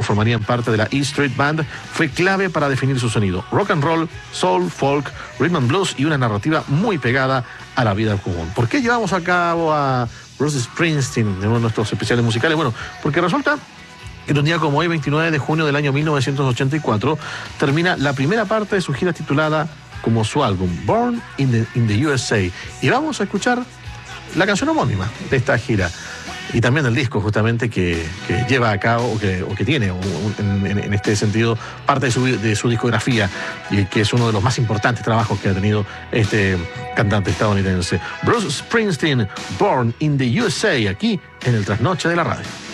formarían parte de la E Street Band, fue clave para definir su sonido. Rock and roll, soul, folk, rhythm and blues y una narrativa muy pegada a la vida común. ¿Por qué llevamos a cabo a Bruce Springsteen en uno de nuestros especiales musicales? Bueno, porque resulta que un día como hoy, 29 de junio del año 1984, termina la primera parte de su gira titulada como su álbum, Born in the USA. Y vamos a escuchar la canción homónima de esta gira. Y también el disco justamente que lleva a cabo o que tiene en este sentido parte de su discografía, y que es uno de los más importantes trabajos que ha tenido este cantante estadounidense. Bruce Springsteen, Born in the USA, aquí en el Trasnoche de la Radio.